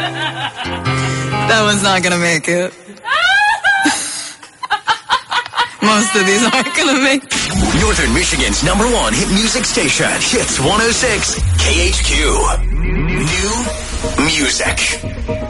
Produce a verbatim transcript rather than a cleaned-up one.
That one's not gonna make it. Most of these aren't gonna make it. Northern Michigan's number one hit music station, Hits one oh six K H Q. New music.